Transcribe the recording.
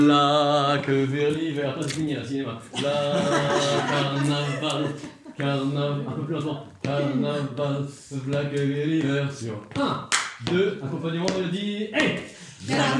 La que vers l'hiver, pas de finir, cinéma. La carnaval, carnaval, un peu plus lentement. Carnaval, la que vers l'hiver sur 1, 2, accompagnement mélodie, et